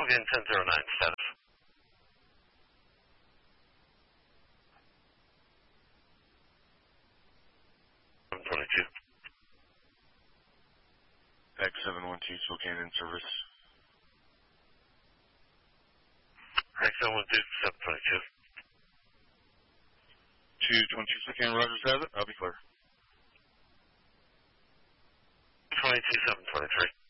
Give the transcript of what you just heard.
Again, 1009 status. 722. X712, Spokane in service. X712, 722. 222 Spokane, Rogers has it. I'll be clear. 22, 723.